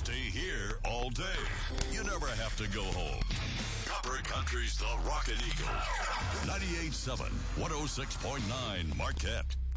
stay here all day. You never have to go home. Copper Country's The Rockin' Eagle. 98.7, 106.9 Marquette.